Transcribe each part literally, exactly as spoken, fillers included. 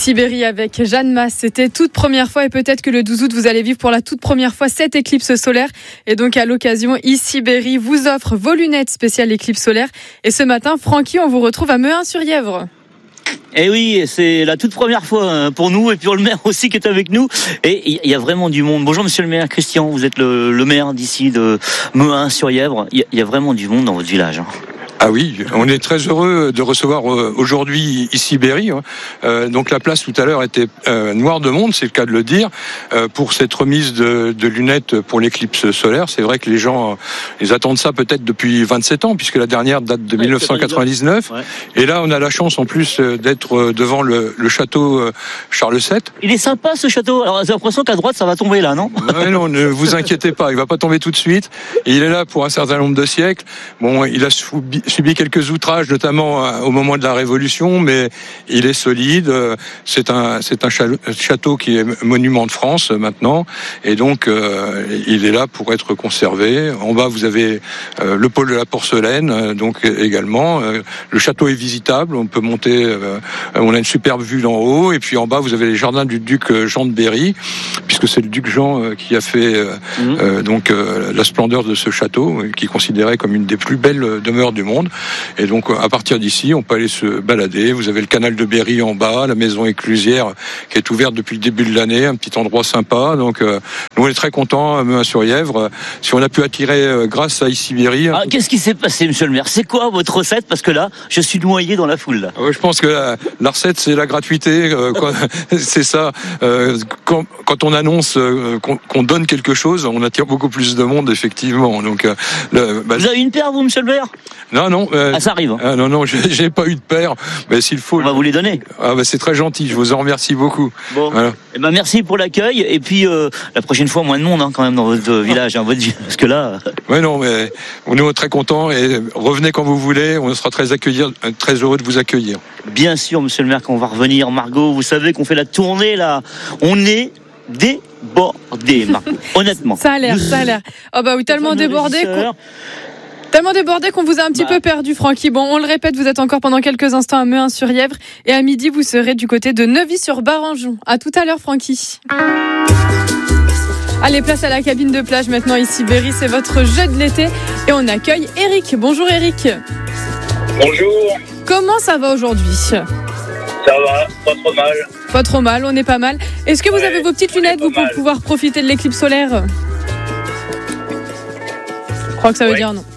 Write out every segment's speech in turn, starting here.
Ici Berry avec Jeanne Masse, c'était toute première fois et peut-être que le douze août vous allez vivre pour la toute première fois cette éclipse solaire et donc à l'occasion Ici Berry vous offre vos lunettes spéciales éclipse solaire et ce matin Francky on vous retrouve à Mehun-sur-Yèvre. Eh oui, c'est la toute première fois pour nous et pour le maire aussi qui est avec nous. Et il y a vraiment du monde. Bonjour monsieur le maire, Christian, vous êtes le, le maire d'ici de Mehun-sur-Yèvre. Il y, y a vraiment du monde dans votre village. Hein. Ah oui, on est très heureux de recevoir aujourd'hui Ici Berry. Euh, donc la place tout à l'heure était euh, noire de monde, c'est le cas de le dire, euh, pour cette remise de, de lunettes pour l'éclipse solaire. C'est vrai que les gens, euh, ils attendent ça peut-être depuis vingt-sept ans, puisque la dernière date de ouais, dix-neuf cent quatre-vingt-dix-neuf. Ouais. Et là, on a la chance en plus d'être devant le, le château Charles sept. Il est sympa ce château. Alors j'ai l'impression qu'à droite, ça va tomber là, non ? Ouais, non, ne vous inquiétez pas, il va pas tomber tout de suite. Et il est là pour un certain nombre de siècles. Bon, il a subi subi quelques outrages, notamment au moment de la Révolution, mais il est solide. C'est un, c'est un château qui est monument de France maintenant, et donc euh, il est là pour être conservé. En bas, vous avez euh, le pôle de la porcelaine, donc également. Euh, le château est visitable, on peut monter, euh, on a une superbe vue d'en haut, et puis en bas, vous avez les jardins du duc Jean de Berry, puisque c'est le duc Jean euh, qui a fait euh, mmh. euh, donc euh, la splendeur de ce château, qui est considéré comme une des plus belles demeures du monde. Et donc, à partir d'ici, on peut aller se balader. Vous avez le canal de Berry en bas, la maison éclusière qui est ouverte depuis le début de l'année, un petit endroit sympa. Donc, euh, nous, on est très contents à Mehun-sur-Yèvre. Si on a pu attirer euh, grâce à Ici Berry. Ah, qu'est-ce qui s'est passé, monsieur le maire ? C'est quoi votre recette ? Parce que là, je suis noyé dans la foule. Là. Ouais, je pense que la, la recette, c'est la gratuité. Euh, quand, c'est ça. Euh, quand, quand on annonce euh, qu'on, qu'on donne quelque chose, on attire beaucoup plus de monde, effectivement. Donc, euh, le, bah, vous avez une paire, vous, monsieur le maire ? Non, non. Euh, ah, ça arrive. Hein. Ah, non, non, j'ai, j'ai pas eu de paire, mais s'il faut. On va vous les donner. Ah, bah, c'est très gentil, je vous en remercie beaucoup. Bon. Voilà. Eh ben, merci pour l'accueil, et puis, euh, la prochaine fois, moins de monde, hein, quand même, dans votre ah. village, hein, votre ville, parce que là. Oui, non, mais on est très contents, et revenez quand vous voulez, on sera très accueillir, très heureux de vous accueillir. Bien sûr, monsieur le maire, qu'on va revenir. Margot, vous savez qu'on fait la tournée, là. On est débordé, Margot. Honnêtement. Ça a l'air, ça a l'air. Oh, bah oui, tellement débordé qu'on... Tellement débordé qu'on vous a un petit bah. peu perdu, Francky. Bon, on le répète, vous êtes encore pendant quelques instants à Mehun-sur-Yèvre. Et à midi, vous serez du côté de Neuvy-sur-Barangeon. À tout à l'heure, Francky. Allez, place à la cabine de plage maintenant. Ici Berry, c'est votre jeu de l'été. Et on accueille Eric. Bonjour, Eric. Bonjour. Comment ça va aujourd'hui ? Ça va, pas trop mal. Pas trop mal, on est pas mal. Est-ce que vous ouais, avez vos petites lunettes, vous, pour pouvoir profiter de l'éclipse solaire ? Je crois que ça veut ouais. dire non.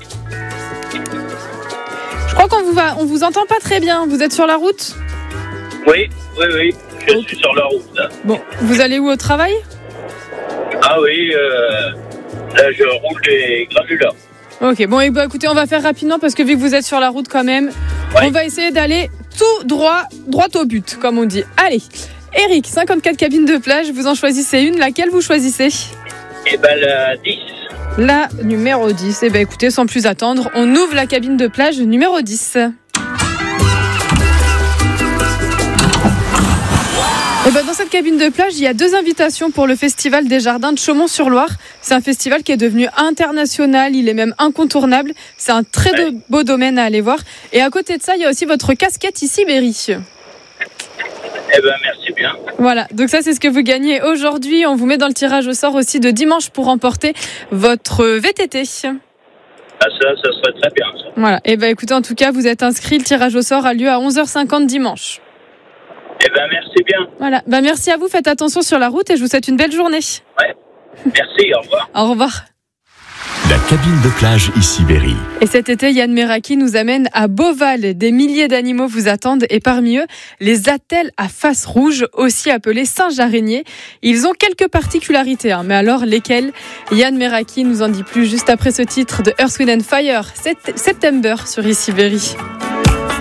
Je crois qu'on vous va, on vous entend pas très bien. Vous êtes sur la route ? Oui, oui, oui. Je okay. suis sur la route. Là. Bon, vous allez où au travail ? Ah oui, euh, là je roule les granulats. Ok, bon, et bah, écoutez, on va faire rapidement parce que vu que vous êtes sur la route quand même, ouais. on va essayer d'aller tout droit, droit au but, comme on dit. Allez, Eric, cinquante-quatre cabines de plage, vous en choisissez une. Laquelle vous choisissez ? Eh ben la dix. La numéro dix. Eh bien, écoutez, sans plus attendre, on ouvre la cabine de plage numéro dix. Et ben, dans cette cabine de plage, il y a deux invitations pour le Festival des Jardins de Chaumont-sur-Loire. C'est un festival qui est devenu international, il est même incontournable. C'est un très ouais. beau domaine à aller voir. Et à côté de ça, il y a aussi votre casquette Ici Berry. Eh ben, merci bien. Voilà, donc ça c'est ce que vous gagnez aujourd'hui. On vous met dans le tirage au sort aussi de dimanche pour remporter votre V T T. Ah ça, ça serait très bien ça. Voilà, et ben écoutez, en tout cas, vous êtes inscrit. Le tirage au sort a lieu à onze heures cinquante dimanche. Eh ben merci bien. Voilà, ben merci à vous, faites attention sur la route et je vous souhaite une belle journée. Ouais, merci, au revoir. Au revoir. La cabine de plage Ici Berry. Et cet été, Yann Meraki nous amène à Beauval. Des milliers d'animaux vous attendent et parmi eux, les attelles à face rouge, aussi appelés singes araignées. Ils ont quelques particularités, hein, mais alors lesquelles ? Yann Meraki nous en dit plus juste après ce titre de Earth, Wind and Fire, September sur Ici Berry.